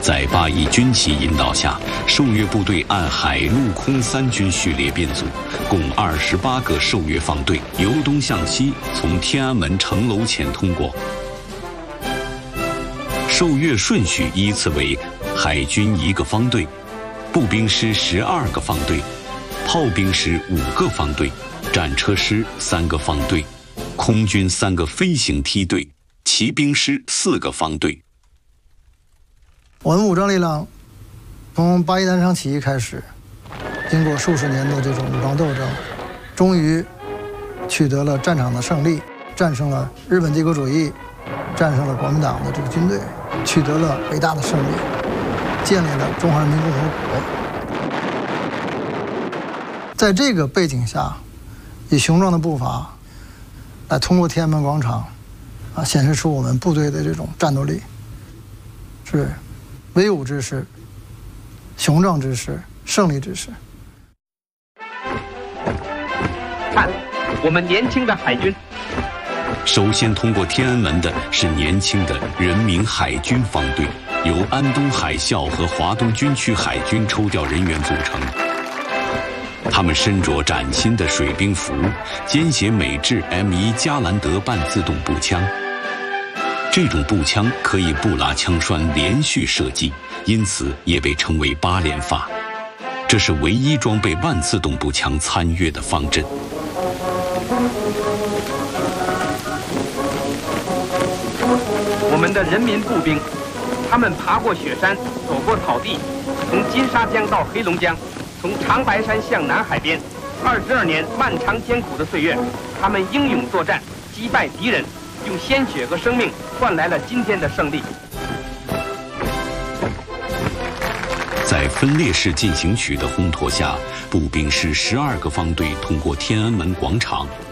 在八一军旗引导下，受越部队按海陆空三军序列编组，共28个受越方队由东向西从天安门城楼前通过。受越顺序依次为海军1个方队，步兵师12个方队，炮兵师5个方队，战车师3个方队，空军3个飞行梯队，骑兵师4个方队。 我们武装力量从八一南昌起义开始，经过数十年的这种武装斗争，终于取得了战场的胜利，战胜了日本帝国主义，战胜了国民党的这个军队，取得了伟大的胜利，建立了中华人民共和国。在这个背景下，以雄壮的步伐来通过天安门广场，显示出我们部队的这种战斗力，是威武之势、雄壮之势、胜利之势。 看，我们年轻的海军。 首先通过天安门的是年轻的人民海军方队，由安东海校和华东军区海军抽调人员组成。他们身着崭新的水兵服，肩携美制 M1 加兰德半自动步枪。这种步枪可以布拉枪栓连续射击，因此也被称为8连发。这是唯一装备半自动步枪参阅的方阵。 我们的人民步兵，他们爬过雪山，走过草地，从金沙江到黑龙江，从长白山向南海边，22年漫长艰苦的岁月，他们英勇作战，击败敌人，用鲜血和生命换来了今天的胜利。 在分列式进行曲的烘托下，步兵师12个方队通过天安门广场，